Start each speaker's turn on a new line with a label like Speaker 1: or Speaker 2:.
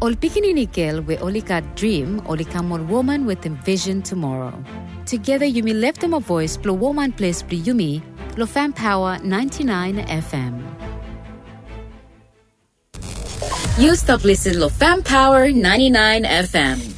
Speaker 1: Ol pikinini girl we olika dream, olika mon woman with a vision tomorrow. Together you may lift them a voice, blow woman place bli yumi, lo Fam Power 99 FM. You stop listening lo Fam Power 99 FM.